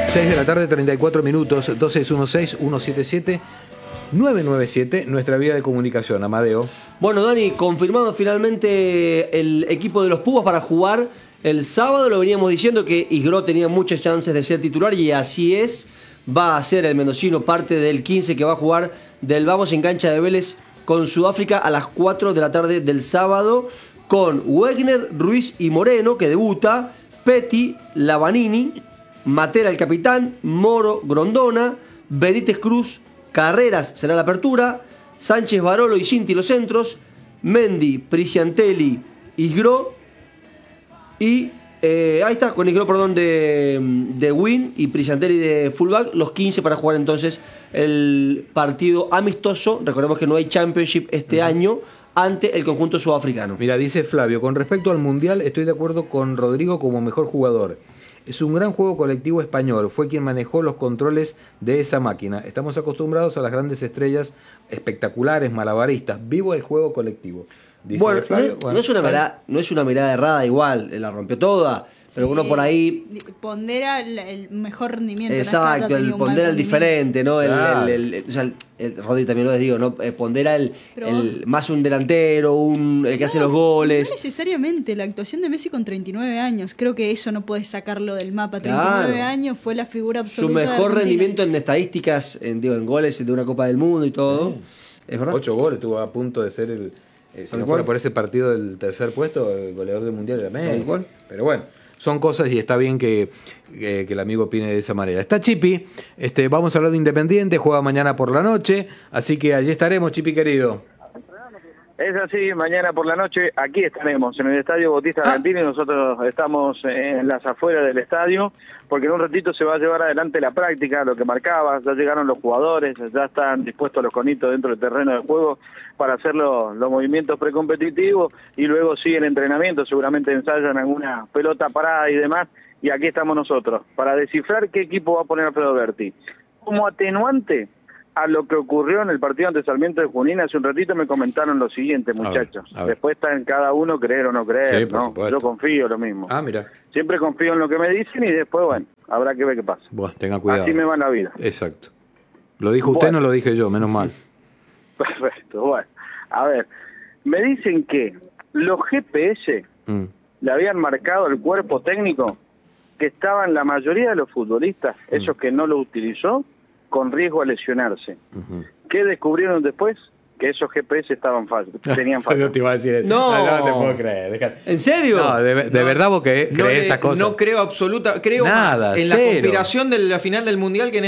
6 de la tarde, 34 minutos, 2616-177-997, nuestra vía de comunicación, Amadeo. Bueno, Dani, confirmado finalmente el equipo de los Pumas para jugar el sábado. Lo veníamos diciendo que Isgró tenía muchas chances de ser titular y así es. Va a ser el mendocino parte del 15 que va a jugar del Vamos en cancha de Vélez con Sudáfrica a las 4 de la tarde del sábado, con Wegner, Ruiz y Moreno, que debuta, Petty, Lavanini, Matera el capitán, Moro, Grondona, Benítez Cruz, Carreras será la apertura, Sánchez, Barolo y Cinti los centros, Mendy, Priciantelli, Isgró y ahí está, con Isgró, perdón, de Win y Priciantelli de fullback, los 15 para jugar entonces el partido amistoso. Recordemos que no hay Championship este año ante el conjunto sudafricano. Mira, dice Flavio, con respecto al Mundial estoy de acuerdo con Rodrigo como mejor jugador. Es un gran juego colectivo español, fue quien manejó los controles de esa máquina. Estamos acostumbrados a las grandes estrellas espectaculares, malabaristas. Vivo el juego colectivo. Dice Bueno, Flavio, no es una mirada errada igual, la rompió toda, pero sí, uno por ahí pondera el mejor rendimiento. Exacto, el pondera el diferente, ¿no? Claro. Rodri también lo digo, ¿no? Pondera el más un delantero, el que hace los goles. No necesariamente, la actuación de Messi con 39 años, creo que eso no puedes sacarlo del mapa. 39 años fue la figura absoluta. Su mejor rendimiento en estadísticas, en goles de una Copa del Mundo y todo. Sí. ¿Es verdad? 8 goles, estuvo a punto de ser si no fuera por ese partido del tercer puesto, el goleador del Mundial era Messi. Pero bueno, son cosas y está bien que el amigo opine de esa manera. Está Chipi, vamos a hablar de Independiente, juega mañana por la noche, así que allí estaremos, Chipi querido. Es así, mañana por la noche aquí estaremos en el Estadio Bautista Gantini. Nosotros estamos en las afueras del estadio porque en un ratito se va a llevar adelante la práctica, lo que marcaba, ya llegaron los jugadores, ya están dispuestos los conitos dentro del terreno de juego para hacer los movimientos precompetitivos y luego sigue el entrenamiento, seguramente ensayan alguna pelota parada y demás, y aquí estamos nosotros para descifrar qué equipo va a poner Alfredo Berti. Como atenuante a lo que ocurrió en el partido ante Sarmiento de Junín, hace un ratito me comentaron lo siguiente, muchachos. A ver. Después está en cada uno creer o no creer, sí, ¿no? Yo confío lo mismo. Mira. Siempre confío en lo que me dicen y después, bueno, habrá que ver qué pasa. Bueno, tenga cuidado. Así me va la vida. Exacto. Lo dijo usted, no lo dije yo, menos mal. Perfecto, bueno. A ver, me dicen que los GPS le habían marcado al cuerpo técnico que estaban la mayoría de los futbolistas, esos que no lo utilizó, con riesgo a lesionarse. ¿Qué descubrieron después? Que esos GPS tenían fallas. Yo te iba a decir, no te puedo creer. Dejate. ¿En serio? No, de verdad vos crees esas cosas. No creo creo nada, más en la conspiración de la final del Mundial que en